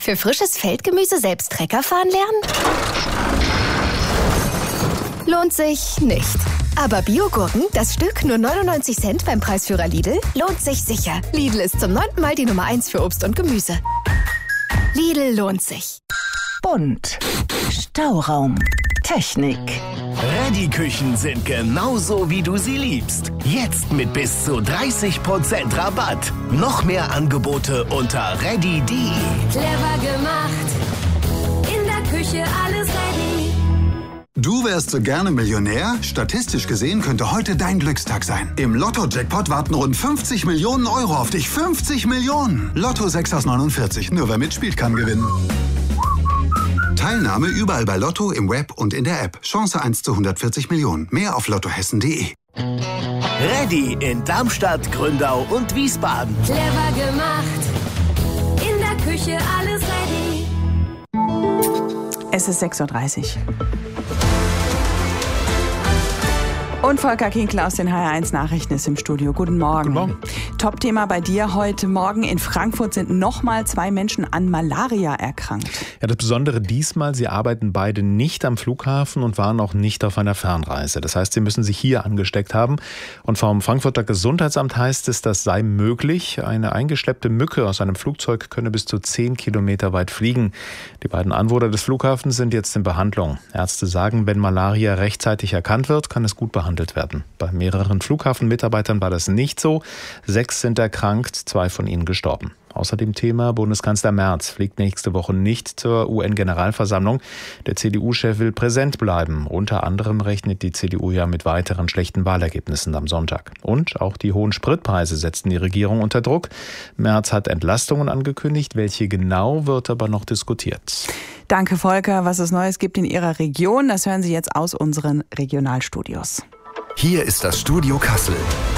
Für frisches Feldgemüse selbst Trecker fahren lernen? Lohnt sich nicht. Aber Biogurken, das Stück nur 99 Cent beim Preisführer Lidl, lohnt sich sicher. Lidl ist zum 9. Mal die Nummer 1 für Obst und Gemüse. Lidl lohnt sich. Bunt. Stauraum. Technik. Reddy-Küchen sind genauso, wie du sie liebst. Jetzt mit bis zu 30% Rabatt. Noch mehr Angebote unter reddy.de. Clever gemacht. In der Küche alles ready. Du wärst so gerne Millionär? Statistisch gesehen könnte heute dein Glückstag sein. Im Lotto-Jackpot warten rund 50 Millionen Euro auf dich. 50 Millionen! Lotto 6 aus 49. Nur wer mitspielt, kann gewinnen. Teilnahme überall bei Lotto, im Web und in der App. Chance 1 zu 140 Millionen. Mehr auf lottohessen.de. Reddy in Darmstadt, Gründau und Wiesbaden. Clever gemacht. In der Küche alles ready. Es ist 6.30 Uhr. Und Volker Kinkl aus den HR1 Nachrichten ist im Studio. Guten Morgen. Guten Morgen. Top-Thema bei dir heute Morgen. In Frankfurt sind nochmal 2 Menschen an Malaria erkrankt. Ja, das Besondere diesmal, sie arbeiten beide nicht am Flughafen und waren auch nicht auf einer Fernreise. Das heißt, sie müssen sich hier angesteckt haben. Und vom Frankfurter Gesundheitsamt heißt es, das sei möglich. Eine eingeschleppte Mücke aus einem Flugzeug könne bis zu 10 Kilometer weit fliegen. Die beiden Anwohner des Flughafens sind jetzt in Behandlung. Ärzte sagen, wenn Malaria rechtzeitig erkannt wird, kann es gut behandelt werden. Bei mehreren Flughafenmitarbeitern war das nicht so. 6 sind erkrankt, 2 von ihnen gestorben. Außerdem Thema, Bundeskanzler Merz fliegt nächste Woche nicht zur UN-Generalversammlung. Der CDU-Chef will präsent bleiben. Unter anderem rechnet die CDU ja mit weiteren schlechten Wahlergebnissen am Sonntag. Und auch die hohen Spritpreise setzten die Regierung unter Druck. Merz hat Entlastungen angekündigt. Welche genau, wird aber noch diskutiert. Danke, Volker. Was es Neues gibt in Ihrer Region, das hören Sie jetzt aus unseren Regionalstudios. Hier ist das Studio Kassel.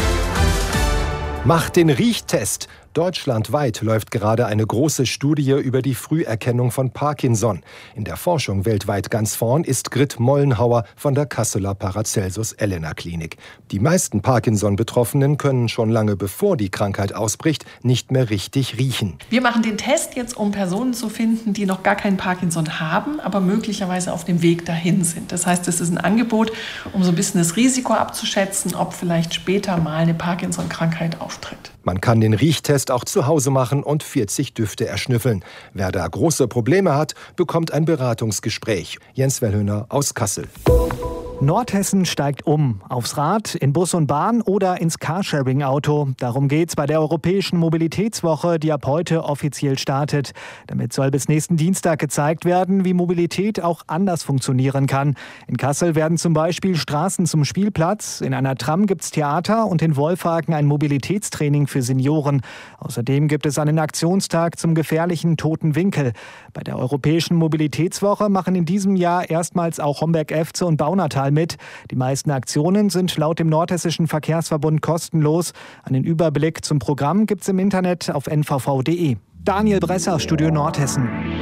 Macht den Riechtest. Deutschlandweit läuft gerade eine große Studie über die Früherkennung von Parkinson. In der Forschung weltweit ganz vorn ist Grit Mollenhauer von der Kasseler Paracelsus-Elena-Klinik. Die meisten Parkinson-Betroffenen können schon lange bevor die Krankheit ausbricht, nicht mehr richtig riechen. Wir machen den Test jetzt, um Personen zu finden, die noch gar keinen Parkinson haben, aber möglicherweise auf dem Weg dahin sind. Das heißt, es ist ein Angebot, um so ein bisschen das Risiko abzuschätzen, ob vielleicht später mal eine Parkinson-Krankheit auftritt. Man kann den Riechtest auch zu Hause machen und 40 Düfte erschnüffeln. Wer da große Probleme hat, bekommt ein Beratungsgespräch. Jens Wellhöhner aus Kassel. Nordhessen steigt um. Aufs Rad, in Bus und Bahn oder ins Carsharing-Auto. Darum geht's bei der Europäischen Mobilitätswoche, die ab heute offiziell startet. Damit soll bis nächsten Dienstag gezeigt werden, wie Mobilität auch anders funktionieren kann. In Kassel werden zum Beispiel Straßen zum Spielplatz, in einer Tram gibt's Theater und in Wolfhagen ein Mobilitätstraining für Senioren. Außerdem gibt es einen Aktionstag zum gefährlichen toten Winkel. Bei der Europäischen Mobilitätswoche machen in diesem Jahr erstmals auch Homberg-Efze und Baunatal mit. Die meisten Aktionen sind laut dem Nordhessischen Verkehrsverbund kostenlos. Einen Überblick zum Programm gibt's im Internet auf nvv.de. Daniel Bresser, Studio Nordhessen.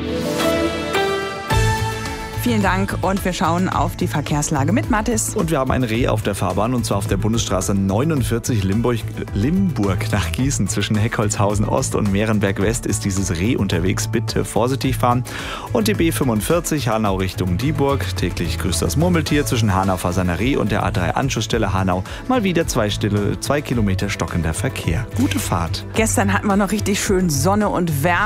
Vielen Dank und wir schauen auf die Verkehrslage mit Mathis. Und wir haben ein Reh auf der Fahrbahn und zwar auf der Bundesstraße 49 Limburg nach Gießen. Zwischen Heckholzhausen Ost und Mehrenberg West ist dieses Reh unterwegs. Bitte vorsichtig fahren. Und die B45 Hanau Richtung Dieburg. Täglich grüßt das Murmeltier zwischen Hanau-Fasanerie und der A3-Anschlussstelle Hanau. Mal wieder 2 Kilometer stockender Verkehr. Gute Fahrt. Gestern hatten wir noch richtig schön Sonne und Wärme.